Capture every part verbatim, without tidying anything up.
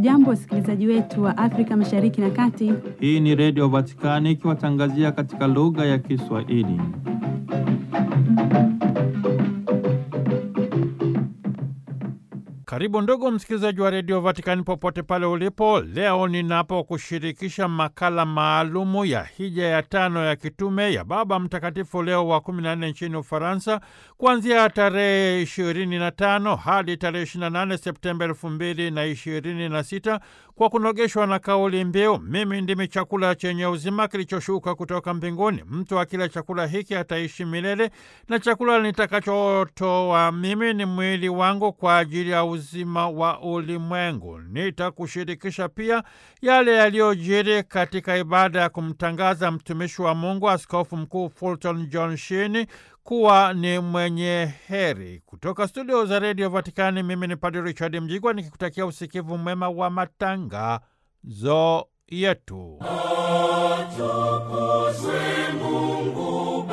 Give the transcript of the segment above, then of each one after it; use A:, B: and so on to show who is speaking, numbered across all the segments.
A: Hamjambo wasikilizaji wetu wa Afrika Mashariki na Kati.
B: Hii ni Radio Vatikani ikiwatangazia katika lugha ya Kiswahili. Karibu ndugu msikilizaji wa Radio Vatikani popote pale ulipo. Leo ninapo kushirikisha makala maalumu ya hija ya tano ya kitume ya Baba Mtakatifu Leo wa kumi na nne nchini Ufaransa, kuanzia tarehe ishirini na tano hadi tarehe ishirini na nane Septemba elfu mbili na ishirini na sita, kwa kunogeshwa na kauli mbiu, mimi ndimi chakula chenye uzima kilichoshuka kutoka mbinguni, mtu akila chakula hiki ataishi milele, na chakula nitakachotoa mimi ni mwili wangu kwa ajili ya uzima wa ulimwengu. Nitakushirikisha pia yale yaliyojiri katika ibada ya kumtangaza mtumishi wa Mungu Askofu Mkuu Fulton John Sheen kuwa ni mwenye heri. Kutoka studio za Radio Vatikani, mimi ni Padre Richard Mjigwa nikikutakia usikivu mwema wa matangazo yetu. Atukuzwe Mungu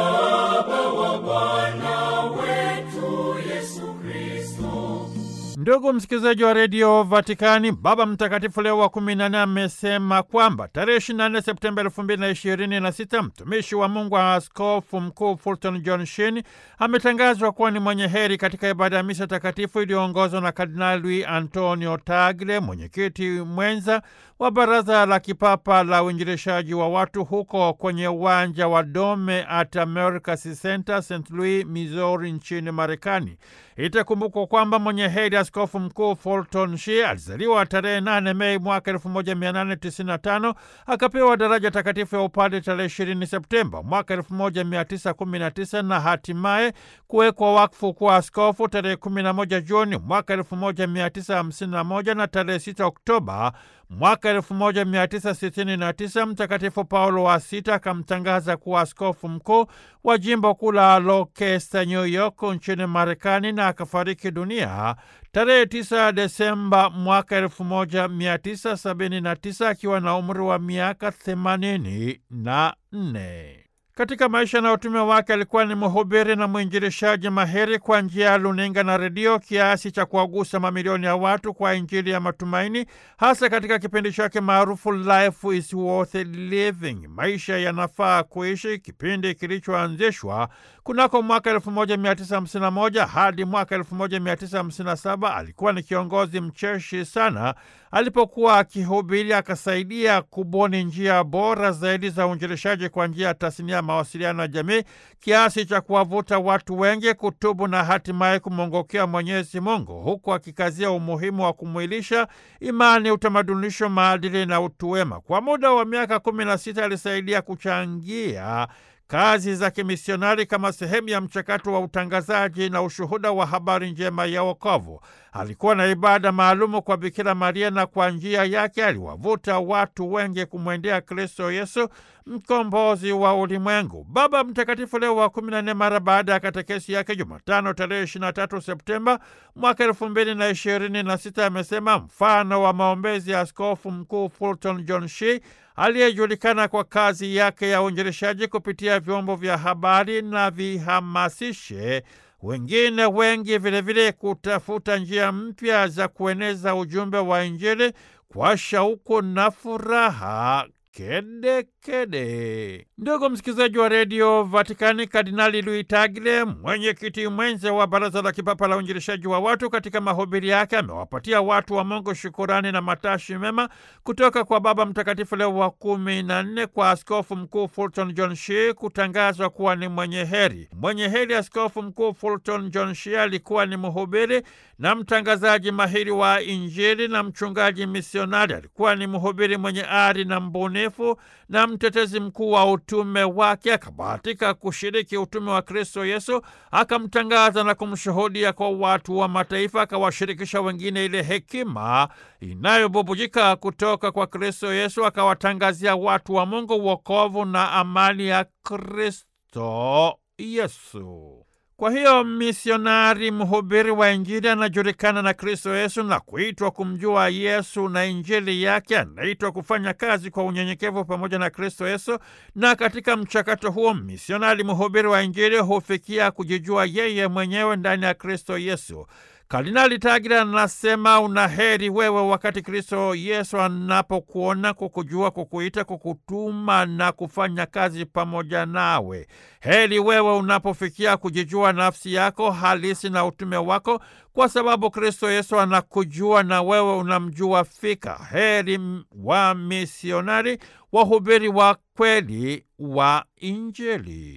B: Baba wa Bwana wetu Yesu Kristo. Ndugu msikilizaji wa Radio Vatikani, Baba Mtakatifu Leo wa kumi na nne amesema kwamba tarehe ishirini na nne Septemba elfu mbili na ishirini na sita mtumishi wa Mungu wa Askofu Mkuu Fulton John Sheen ametangazwa kuwa ni mwenye heri katika ibada ya misa takatifu iliyoongozwa na Kardinali Antonio Tagle, mwenyekiti mwenza wa Baraza la Kipapa la Uinjilishaji wa Watu, huko kwenye uwanja wa Dome at America's Center, Saint Louis, Missouri nchini Marekani. Itakumbukwa kwamba mwenye heri Askofu Mkuu Fulton Sheen alizaliwa tarehe nane Mei mwaka elfu moja mia nane tisini na tano, akapewa daraja takatifu ya upadre tarehe ishirini Septemba mwaka elfu moja mia tisa kumi na tisa na hatimaye kuwekwa wakfu kuwa askofu tarehe kumi na moja Juni mwaka elfu moja mia tisa hamsini na moja, na tarehe sita Oktoba mwaka elfu moja mia tisa sitini na tisa Mtakatifu Paulo wa Sita akamtangaza kuwa askofu mkuu wa jimbo kuu la Rochester, New York nchini Marekani, na akafariki dunia tarehe tisa Desemba mwaka elfu moja mia tisa sabini na tisa akiwa na umri wa miaka themanini na nne. Katika maisha na utume wake alikuwa ni mhubiri na mwinjilishaji mahiri kwa njia ya luninga na redio, kiasi cha kuwagusa mamilioni ya watu kwa Injili ya matumaini, hasa katika kipindi chake maarufu Life is Worth Living, maisha yanafaa kuishi, kipindi kilichoanzishwa kunako mwaka elfu moja mia tisa hamsini na moja hadi mwaka elfu moja mia tisa hamsini na saba. Alikuwa ni kiongozi mcheshi sana. Alipokuwa akihubiri, akasaidia kubuni njia bora zaidi za uinjilishaji kwa njia ya tasnia ya mawasiliano ya jamii, kiasi cha kuwavuta watu wengi kutubu na hatimaye kumwongokea Mwenyezi Mungu, huku akikazia umuhimu wa kumwilisha imani, utamadunisho, maadili na utu wema. Kwa muda wa miaka kumi na sita alisaidia kuchangia kazi za kimisionari kama sehemu ya mchakato wa utangazaji na ushuhuda wa habari njema ya wokovu. Alikuwa na ibada maalumu kwa Bikira Maria, na kwa njia yake aliwavuta watu wengi kumwendea Kristo Yesu, mkombozi wa ulimwengu. Baba Mtakatifu Leo wa kumi na nne, mara baada ya katekesi yake Jumatano tarehe ishirini na tatu Septemba mwaka elfu mbili na ishirini na sita, amesema mfano wa maombezi ya Askofu Mkuu Fulton John Sheen aliyejulikana kwa kazi yake ya uinjilishaji kupitia vyombo vya habari na vihamasishe wengine wengi vilevile kutafuta njia mpya za kueneza ujumbe wa Injili kwa shauku na furaha kede kede. Ndugu msikilizaji wa Radio Vatikani, Kardinali Louis Tagle, mwenyekiti mwenza wa Baraza la Kipapa la Uinjilishaji wa Watu, katika mahubiri yake amewapatia watu wa Mungu shukurani na matashi mema kutoka kwa Baba Mtakatifu Leo wa kumi na nne kwa Askofu Mkuu Fulton John Sheen kutangazwa kuwa ni mwenye heri. Mwenye heri Askofu Mkuu Fulton John Sheen alikuwa ni mhubiri na mtangazaji mahiri wa Injili na mchungaji misionari. Alikuwa ni mhubiri mwenye ari na mbunifu na mtetezi mkuu wa utume wake. Akabahatika kushiriki utume wa Kristo Yesu, akamtangaza na kumshuhudia kwa watu wa mataifa, akawashirikisha wengine ile hekima inayobubujika kutoka kwa Kristo Yesu, akawatangazia watu wa Mungu wokovu na amani ya Kristo Yesu. Kwa hiyo misionari mhubiri wa Injili anajulikana na Kristo Yesu na kuitwa kumjua Yesu na Injili yake. Anaitwa kufanya kazi kwa unyenyekevu pamoja na Kristo Yesu, na katika mchakato huo misionari mhubiri wa Injili hufikia kujijua yeye mwenyewe ndani ya Kristo Yesu. Kardinali Tagle anasema una heri wewe wakati Kristo Yesu anapokuona, kukujua, kukuita, kukutuma na kufanya kazi pamoja nawe. Heri wewe unapofikia kujijua nafsi yako halisi na utume wako, kwa sababu Kristo Yesu anakujua na wewe unamjua fika. Heri wa misionari, wahubiri wa kweli wa Injili.